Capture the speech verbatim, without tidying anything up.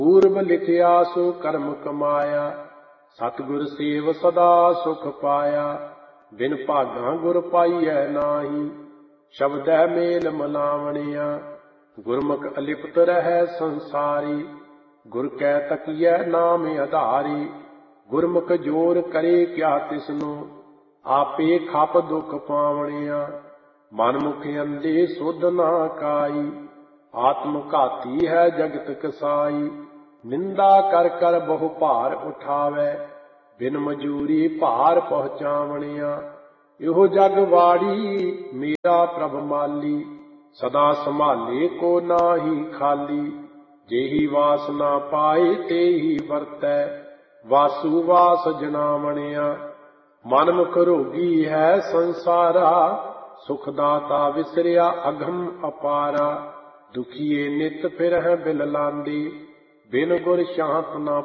ਪੂਰਬ ਲਿਖਿਆ ਸੋ ਕਰਮ ਕਮਾਇਆ, ਸਤਿਗੁਰ ਸੇਵ ਸਦਾ ਸੁਖ ਪਾਇਆ। ਬਿਨ ਭਾਗਾਂ ਗੁਰ ਪਾਈਐ ਨਾਹੀ, ਸ਼ਬਦੈ ਮੇਲ ਮਲਾਵਣਿਆ। ਗੁਰਮੁਖ ਅਲਿਪਤ ਰਹੈ ਸੰਸਾਰੀ, ਗੁਰ ਕੈ ਤਕੀਐ ਨਾਮ ਆਧਾਰੀ। ਗੁਰਮੁਖ ਜੋਰ ਕਰੇ ਕਿਆ ਤਿਸਨੋ, ਆਪੇ ਖਪ ਦੁਖ ਪਾਵਣਿਆ। ਮਨ ਮੁਖ ਅੰਧੇ ਸੁਧ ਨਾ ਕਾਈ, ਆਤਮ ਘਾਤੀ ਹੈ ਜਗਤ ਕਸਾਈ। ਨਿੰਦਾ ਕਰ ਕਰ ਬਹੁ ਭਾਰ ਉਠਾਵੈ, ਬਿਨ ਮਜੂਰੀ ਭਾਰ ਪਹੁੰਚਾਵਣਿਆ। ਇਹੋ ਜਗ ਵਾੜੀ ਮੇਰਾ ਪ੍ਰਭ ਮਾਲੀ, ਸਦਾ ਸੰਭਾਲੇ ਕੋ ਨਾਹੀ ਖਾਲੀ। ਜਿਹੀ ਵਾਸ ਨਾ ਪਾਏ ਤੇਹੀ ਵਰਤੈ, ਵਾਸੂ ਵਾਸ ਜਨਾਵਣਿਆ। ਮਨ ਮੁਖ ਰੋਗੀ ਹੈ ਸੰਸਾਰਾ, ਸੁਖ ਦਾਤਾ ਵਿਸਰਿਆ ਅਗਮ ਅਪਾਰਾ। ਦੁਖੀਏ ਨਿਤ ਫਿਰਹਿ ਬਿਲਲਾਂਦੇ, ਬਿਨ ਗੁਰ ਸ਼ਾਂਤ ਨਾ